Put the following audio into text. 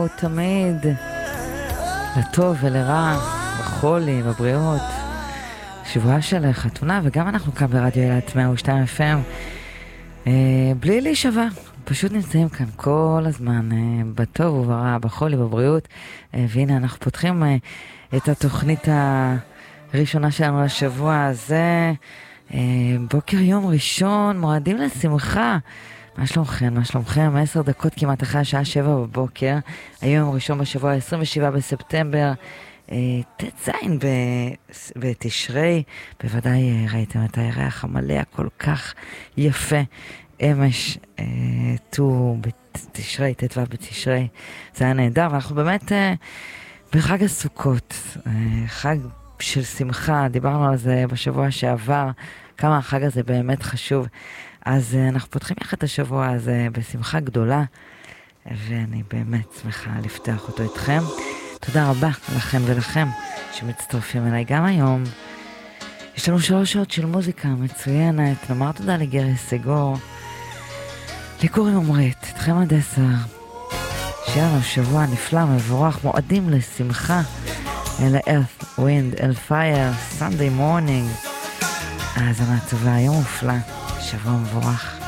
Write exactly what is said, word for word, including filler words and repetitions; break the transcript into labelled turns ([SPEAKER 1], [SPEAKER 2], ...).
[SPEAKER 1] תמיד לטוב ולרע, בחולי, בבריאות, שבועה של חתונה, וגם אנחנו כאן ברדיו אילת מאה ושתיים אף אם, אה, בלי להישבע, פשוט נמצאים כאן כל הזמן, אה, בטוב וברע, בחולי, בבריאות, אה, והנה אנחנו פותחים אה, את התוכנית הראשונה שלנו לשבוע הזה, אה, בוקר יום ראשון, מועדים לשמחה. מה שלומכם? מה שלומכם? עשר דקות כמעט אחרי השעה שבע בבוקר, היום ראשון בשבוע, עשרים ושבעה בספטמבר, תזין בתשרי, בוודאי ראיתם את הירח המלא הכל כך יפה, אמש ט"ו בתשרי, ט"ו בתשרי, זה היה נהדר, ואנחנו באמת בחג הסוכות, חג של שמחה, דיברנו על זה בשבוע שעבר, כמה החג הזה באמת חשוב, אז אנחנו פותחים יחד את השבוע הזה בשמחה גדולה, ואני באמת שמחה לפתוח אותו איתכם. תודה רבה לכם ולכם שמצטרפים אליי גם היום. יש לנו שלוש שעות של מוזיקה מצוינת. נאמר תודה לגרי סגור, לקורי עומרית, איתכם עד עשר. שיהיה לנו שבוע נפלא, מבורך, מועדים לשמחה. אל earth, wind, אל fire, Sunday morning. האזנה טובה, יום מופלא, שבוע מבורך.